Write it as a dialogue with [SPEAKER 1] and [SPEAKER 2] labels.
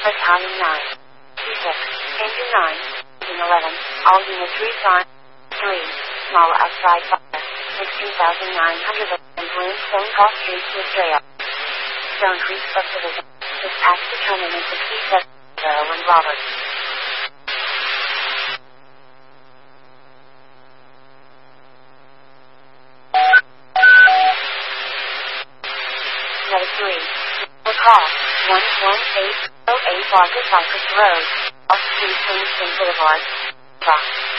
[SPEAKER 1] Battalion 9. P6. Engine 9. Engine 11. All units resign. 3. Small outside fire. 16,900 wind Stone Cross Street to Australia. Stone Creek subdivision. Dispatch determinant to C7 and Roberts. Letter 3. Recall. 11808 Marcus Cypress Road. Off Street, Kingston Boulevard. Box.